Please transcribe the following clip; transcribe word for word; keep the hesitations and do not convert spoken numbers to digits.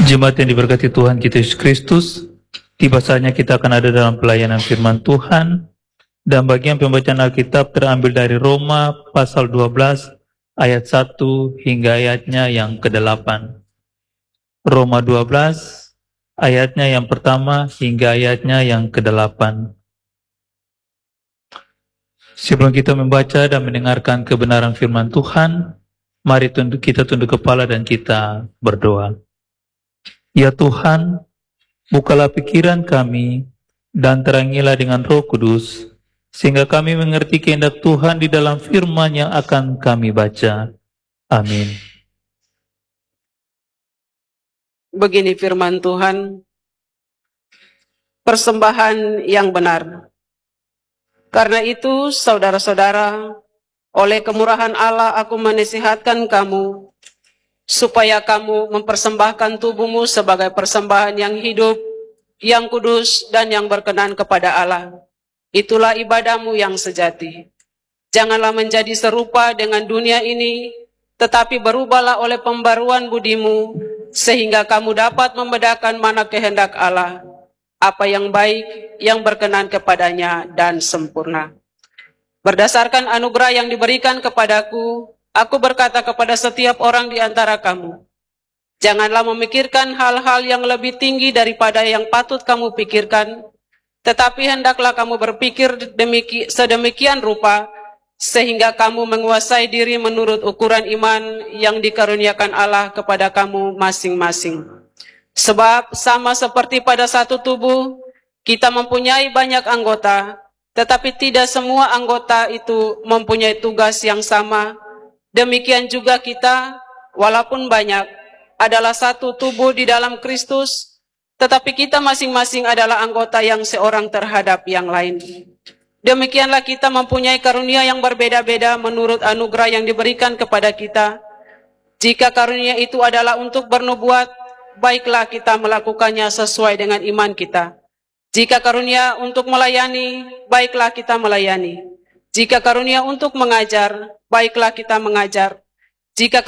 Jemaat yang diberkati Tuhan kita Yesus Kristus, tiba saatnya kita akan ada dalam pelayanan firman Tuhan, dan bagian pembacaan Alkitab terambil dari Roma pasal dua belas ayat satu hingga ayatnya yang kedelapan. Roma dua belas ayatnya yang pertama hingga ayatnya yang kedelapan. Sebelum kita membaca dan mendengarkan kebenaran firman Tuhan, mari tunduk, kita tunduk kepala dan kita berdoa. Ya Tuhan, bukalah pikiran kami dan terangilah dengan Roh Kudus, sehingga kami mengerti kehendak Tuhan di dalam firman yang akan kami baca. Amin. Begini firman Tuhan, persembahan yang benar. Karena itu, saudara-saudara, oleh kemurahan Allah aku menasihatkan kamu, supaya kamu mempersembahkan tubuhmu sebagai persembahan yang hidup, yang kudus, dan yang berkenan kepada Allah. Itulah ibadahmu yang sejati. Janganlah menjadi serupa dengan dunia ini, tetapi berubahlah oleh pembaruan budimu, sehingga kamu dapat membedakan mana kehendak Allah, apa yang baik, yang berkenan kepadanya, dan sempurna. Berdasarkan anugerah yang diberikan kepadaku, aku berkata kepada setiap orang di antara kamu, janganlah memikirkan hal-hal yang lebih tinggi daripada yang patut kamu pikirkan, tetapi hendaklah kamu berpikir demiki, sedemikian rupa, sehingga kamu menguasai diri menurut ukuran iman yang dikaruniakan Allah kepada kamu masing-masing. Sebab sama seperti pada satu tubuh, kita mempunyai banyak anggota, tetapi tidak semua anggota itu mempunyai tugas yang sama. Demikian juga kita, walaupun banyak, adalah satu tubuh di dalam Kristus, tetapi kita masing-masing adalah anggota yang seorang terhadap yang lain. Demikianlah kita mempunyai karunia yang berbeda-beda menurut anugerah yang diberikan kepada kita. Jika karunia itu adalah untuk bernubuat, baiklah kita melakukannya sesuai dengan iman kita. Jika karunia untuk melayani, baiklah kita melayani. Jika karunia untuk mengajar, baiklah kita mengajar. Jika